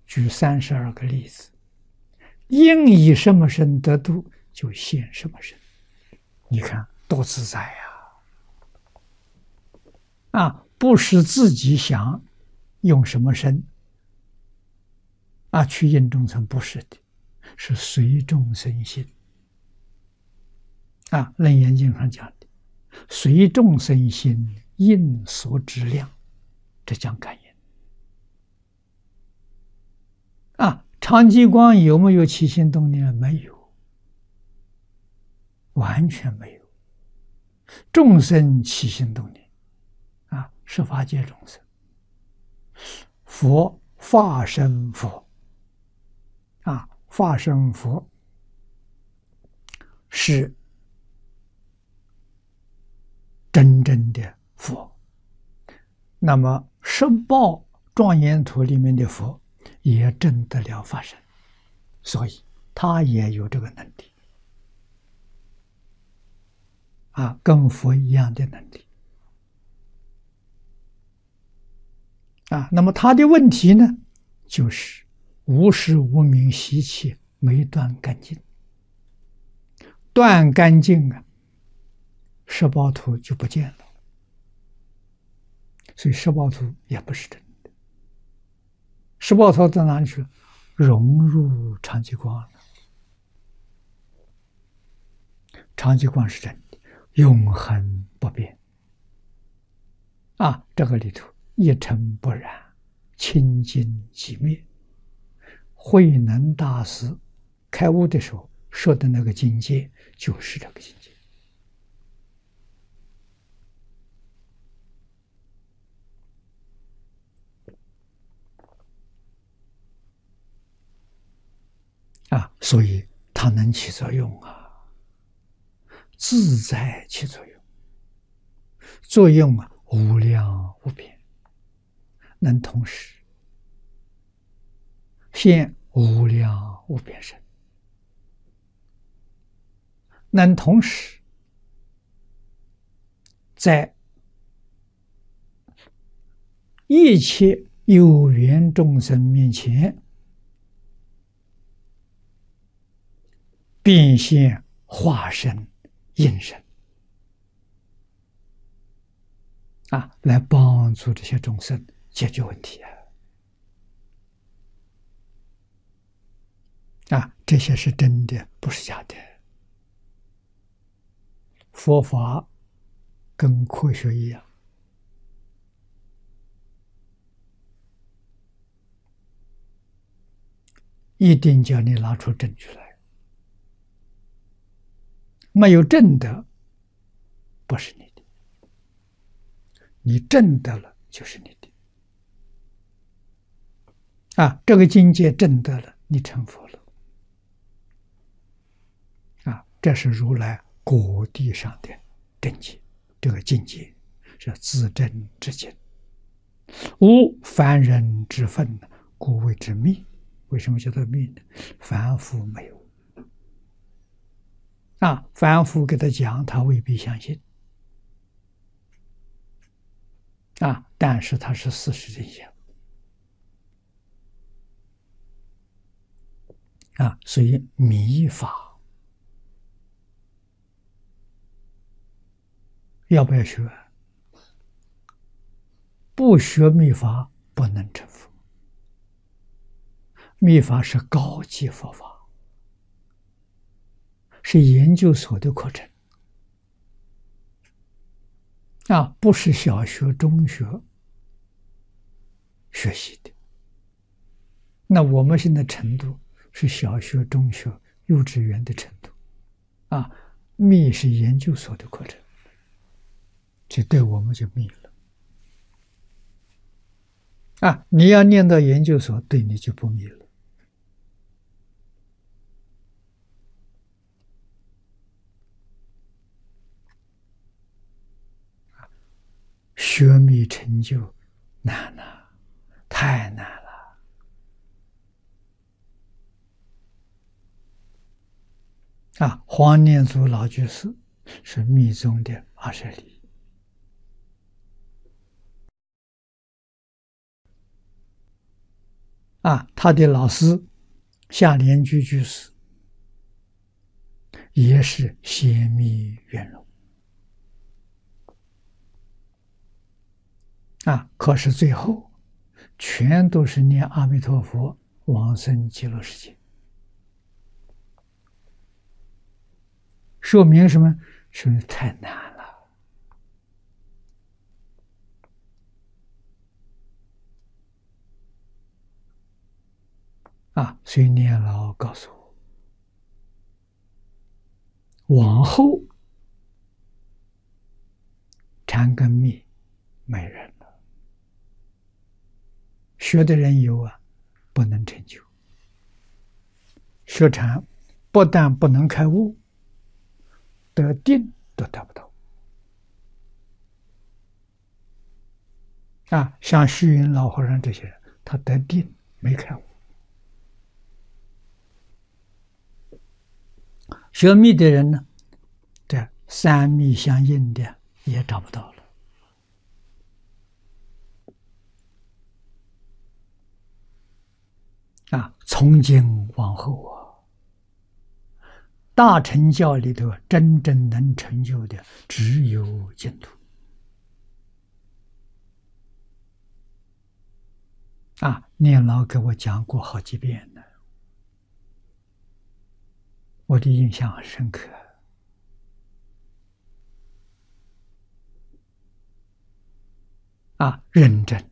举32个例子，应以什么身得度，就现什么身。你看多自在呀！不是自己想用什么身去应众生，不是的，是随众生心。楞严经上讲的，随众生心，应所知量，这讲感应。长吉光有没有起心动念？没有，完全没有。众生起心动念，十法界众生，佛化身佛，化身佛是真正的佛。那么十报庄严土里面的佛也证得了法身，所以他也有这个能力跟佛一样的能力那么他的问题呢，就是无始无明习气没断干净，断干净十报图就不见了，所以十报图也不是真的。十报图到哪里去？融入长吉光了。长吉光是真的，永恒不变这个里头一尘不染，清净寂灭。慧能大师开悟的时候说的那个境界，就是这个境界所以它能起作用自在起作用，作用无量无边，能同时现无量无边身，能同时在一切有缘众生面前变现化身应身来帮助这些众生解决问题这些是真的，不是假的。佛法跟科学一样，一定叫你拿出证据来，没有证得不是你的，你证得了就是你的这个境界证得了，你成佛了这是如来果地上的正解。这个境界是自证之境，无凡人之分，故谓之密。为什么叫做密呢？凡夫没有凡夫给他讲，他未必相信但是他是事实真相所以密法要不要学？不学密法不能成佛。密法是高级佛法，是研究所的课程不是小学中学学习的。那我们现在程度是小学中学幼稚园的程度密是研究所的课程，这对我们就密了你要念到研究所，对你就不密了学密成就难了，太难了黄念祖老居士是密宗的20里他的老师夏莲居居士也是显密圆融可是最后全都是念阿弥陀佛往生极乐世界，说明什么？说明太难了所以念老告诉我，往后禅跟密没人了，学的人有不能成就。学禅不但不能开悟，得定都得不到像虚云老和尚这些人，他得定没开悟。学密的人呢，这三密相应的也找不到了从今往后大乘教里头真正能成就的只有净土念老给我讲过好几遍了，我的印象很深刻认真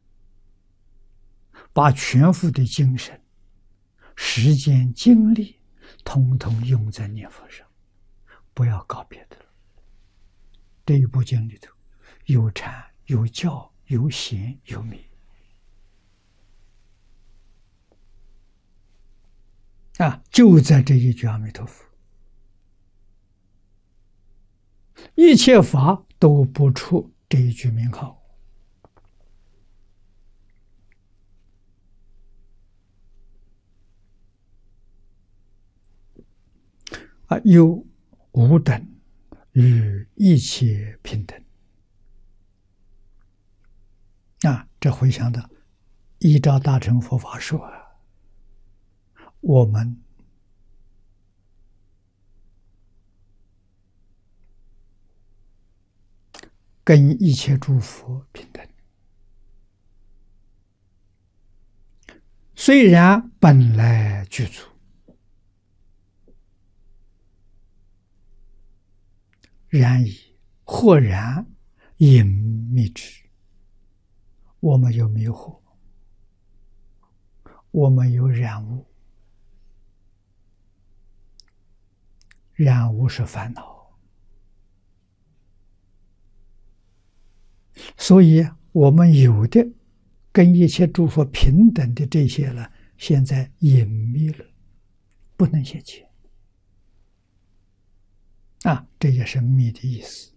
把全副的精神、时间、精力统统用在念佛上，不要搞别的了。这一部经里头有禅有教有显有密就在这一句阿弥陀佛，一切法都不出这一句名号有无等与一切平等这回想的依照大乘佛法说我们跟一切诸佛平等，虽然本来具足，然以或然隐秘之，我们有迷惑，我们有染污，染污是烦恼，所以我们有的跟一切诸佛平等的这些了，现在隐秘了，不能显现这也是密的意思